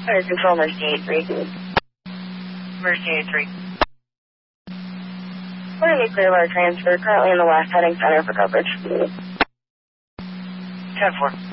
Fire Control, Mercy 8-3. Mercy 8-3. What are the clear of our transfer? Currently in the west, heading center for coverage. 10-4.